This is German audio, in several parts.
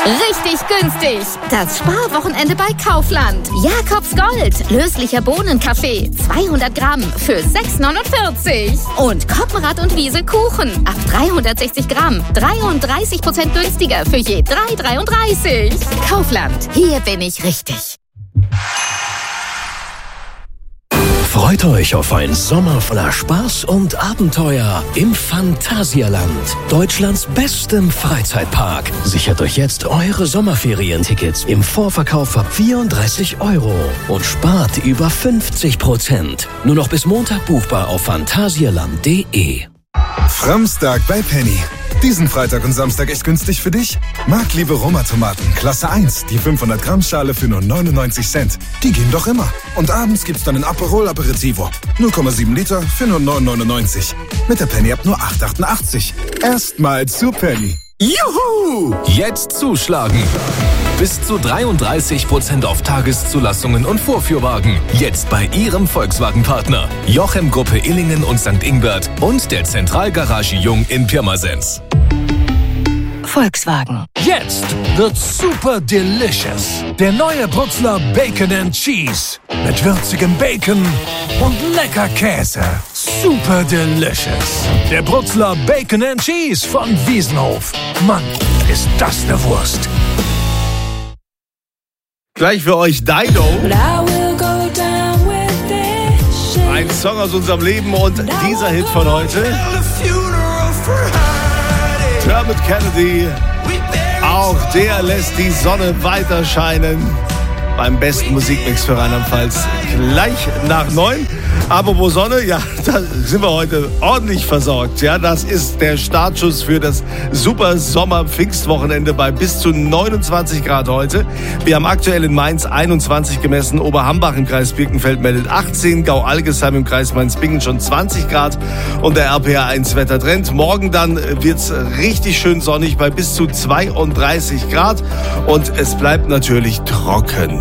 Richtig günstig. Das Sparwochenende bei Kaufland. Jakobs Gold. Löslicher Bohnenkaffee. 200 Gramm für 6,49. Und Koppenrad und Wiese Kuchen. Ab 360 Gramm. 33% günstiger für je 3,33. Kaufland. Hier bin ich richtig. Freut euch auf einen Sommer voller Spaß und Abenteuer im Phantasialand, Deutschlands bestem Freizeitpark. Sichert euch jetzt eure Sommerferientickets im Vorverkauf ab 34 € und spart über 50%. Nur noch bis Montag buchbar auf phantasialand.de. Framstag bei Penny. Diesen Freitag und Samstag echt günstig für dich? Marktliebe Roma-Tomaten, Klasse 1, die 500 Gramm Schale für nur 99 Cent. Die gehen doch immer. Und abends gibt's dann ein Aperol Aperitivo. 0,7 Liter für nur 9,99. Mit der Penny-App nur 8,88. Erstmal zu Penny. Juhu! Jetzt zuschlagen. Bis zu 33% auf Tageszulassungen und Vorführwagen. Jetzt bei Ihrem Volkswagen-Partner. Jochem Gruppe Illingen und St. Ingbert und der Zentralgarage Jung in Pirmasens. Volkswagen. Jetzt wird's super delicious. Der neue Brutzler Bacon and Cheese. Mit würzigem Bacon und lecker Käse. Super delicious. Der Brutzler Bacon and Cheese von Wiesenhof. Mann, ist das eine Wurst. Gleich für euch Dido. Ein Song aus unserem Leben und dieser Hit von heute. Dermot Kennedy. Auch der lässt die Sonne weiter scheinen. Beim besten Musikmix für Rheinland-Pfalz. Gleich nach 9. Apropos Sonne, ja, da sind wir heute ordentlich versorgt. Ja, das ist der Startschuss für das super Sommer-Pfingstwochenende bei bis zu 29 Grad heute. Wir haben aktuell in Mainz 21 gemessen, Oberhambach im Kreis Birkenfeld meldet 18, Gau-Algesheim im Kreis Mainz-Bingen schon 20 Grad und der RPA1 Wettertrend. Morgen dann wird's richtig schön sonnig bei bis zu 32 Grad und es bleibt natürlich trocken.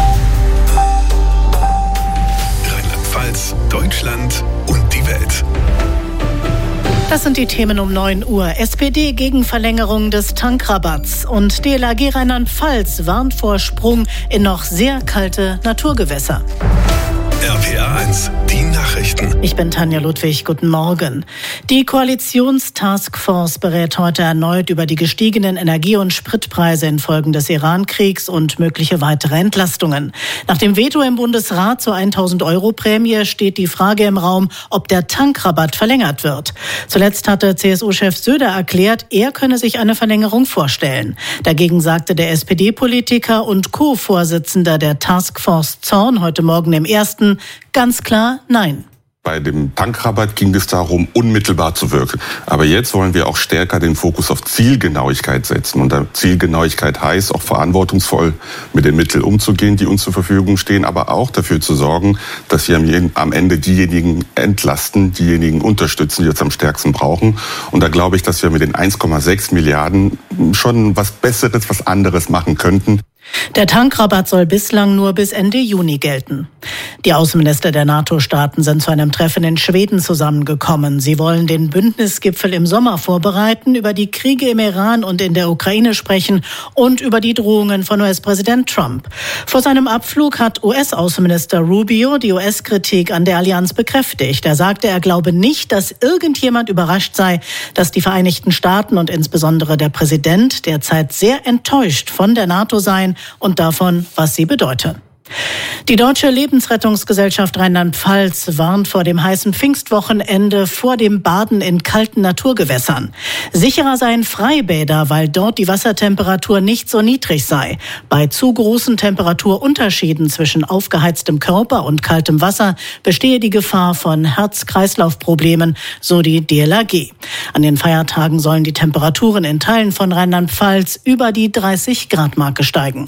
Rheinland-Pfalz, Deutschland und die Welt. Das sind die Themen um 9 Uhr. SPD gegen Verlängerung des Tankrabatts und DLRG Rheinland-Pfalz warnt vor Sprung in noch sehr kalte Naturgewässer. RPA1, die Nachrichten. Ich bin Tanja Ludwig, guten Morgen. Die Koalitionstaskforce berät heute erneut über die gestiegenen Energie- und Spritpreise infolge des Iran-Kriegs und mögliche weitere Entlastungen. Nach dem Veto im Bundesrat zur 1.000-Euro-Prämie steht die Frage im Raum, ob der Tankrabatt verlängert wird. Zuletzt hatte CSU-Chef Söder erklärt, er könne sich eine Verlängerung vorstellen. Dagegen sagte der SPD-Politiker und Co-Vorsitzender der Taskforce Zorn heute Morgen im Ersten ganz klar nein. Bei dem Tankrabatt ging es darum, unmittelbar zu wirken. Aber jetzt wollen wir auch stärker den Fokus auf Zielgenauigkeit setzen. Und Zielgenauigkeit heißt auch verantwortungsvoll mit den Mitteln umzugehen, die uns zur Verfügung stehen, aber auch dafür zu sorgen, dass wir am Ende diejenigen entlasten, diejenigen unterstützen, die jetzt am stärksten brauchen. Und da glaube ich, dass wir mit den 1,6 Milliarden schon was Besseres, was anderes machen könnten. Der Tankrabatt soll bislang nur bis Ende Juni gelten. Die Außenminister der NATO-Staaten sind zu einem Treffen in Schweden zusammengekommen. Sie wollen den Bündnisgipfel im Sommer vorbereiten, über die Kriege im Iran und in der Ukraine sprechen und über die Drohungen von US-Präsident Trump. Vor seinem Abflug hat US-Außenminister Rubio die US-Kritik an der Allianz bekräftigt. Er sagte, er glaube nicht, dass irgendjemand überrascht sei, dass die Vereinigten Staaten und insbesondere der Präsident derzeit sehr enttäuscht von der NATO seien und davon, was sie bedeutet. Die Deutsche Lebensrettungsgesellschaft Rheinland-Pfalz warnt vor dem heißen Pfingstwochenende vor dem Baden in kalten Naturgewässern. Sicherer seien Freibäder, weil dort die Wassertemperatur nicht so niedrig sei. Bei zu großen Temperaturunterschieden zwischen aufgeheiztem Körper und kaltem Wasser bestehe die Gefahr von Herz-Kreislauf-Problemen, so die DLRG. An den Feiertagen sollen die Temperaturen in Teilen von Rheinland-Pfalz über die 30-Grad-Marke steigen.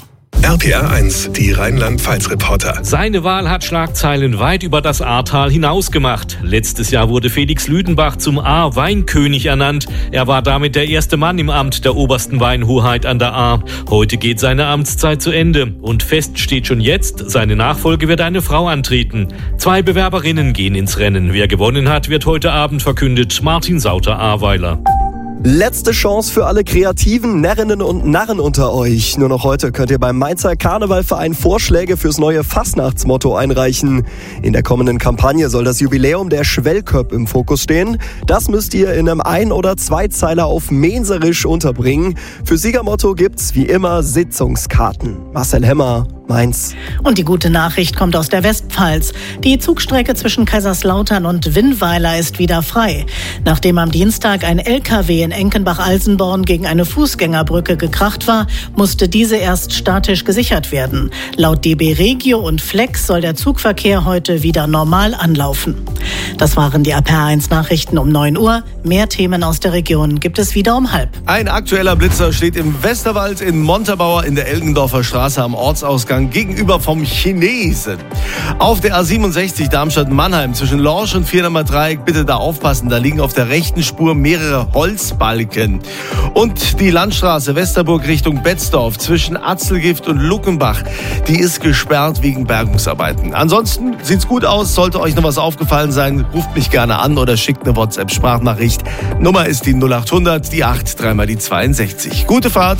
RPA1, die Rheinland-Pfalz-Reporter. Seine Wahl hat Schlagzeilen weit über das Ahrtal hinaus gemacht. Letztes Jahr wurde Felix Lüdenbach zum Ahr-Weinkönig ernannt. Er war damit der erste Mann im Amt der obersten Weinhoheit an der Ahr. Heute geht seine Amtszeit zu Ende. Und fest steht schon jetzt, seine Nachfolge wird eine Frau antreten. 2 Bewerberinnen gehen ins Rennen. Wer gewonnen hat, wird heute Abend verkündet. Martin Sauter-Ahrweiler. Letzte Chance für alle kreativen Närrinnen und Narren unter euch. Nur noch heute könnt ihr beim Mainzer Karnevalverein Vorschläge fürs neue Fastnachtsmotto einreichen. In der kommenden Kampagne soll das Jubiläum der Schwellköpp im Fokus stehen. Das müsst ihr in einem Ein- oder Zweizeiler auf Menserisch unterbringen. Für Siegermotto gibt's wie immer Sitzungskarten. Marcel Hemmer, Mainz. Und die gute Nachricht kommt aus der Westpfalz. Die Zugstrecke zwischen Kaiserslautern und Winnweiler ist wieder frei. Nachdem am Dienstag ein LKW in Enkenbach-Alsenborn gegen eine Fußgängerbrücke gekracht war, musste diese erst statisch gesichert werden. Laut DB Regio und Flex soll der Zugverkehr heute wieder normal anlaufen. Das waren die RPR1 Nachrichten um 9 Uhr. Mehr Themen aus der Region gibt es wieder um 12:30. Ein aktueller Blitzer steht im Westerwald in Montabaur in der Elgendorfer Straße am Ortsausgang gegenüber vom Chinesen. Auf der A67 Darmstadt-Mannheim zwischen Lorsch und Vierdamer Dreieck, bitte da aufpassen, da liegen auf der rechten Spur mehrere Holzbalken. Und die Landstraße Westerburg Richtung Betzdorf zwischen Atzelgift und Luckenbach, die ist gesperrt wegen Bergungsarbeiten. Ansonsten sieht's gut aus, sollte euch noch was aufgefallen sein, ruft mich gerne an oder schickt eine WhatsApp-Sprachnachricht. Nummer ist die 0800, die 8, dreimal die 62. Gute Fahrt!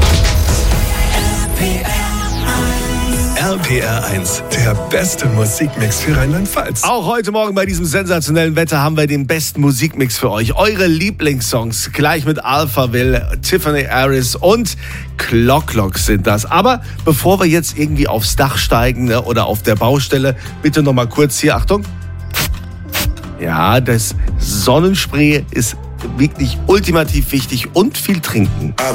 RPR1, der beste Musikmix für Rheinland-Pfalz. Auch heute Morgen bei diesem sensationellen Wetter haben wir den besten Musikmix für euch. Eure Lieblingssongs, gleich mit Alphaville, Tiffany Harris und Clock sind das. Aber bevor wir jetzt irgendwie aufs Dach steigen oder auf der Baustelle, bitte noch mal kurz hier, Achtung. Ja, das Sonnenspray ist wirklich ultimativ wichtig und viel trinken.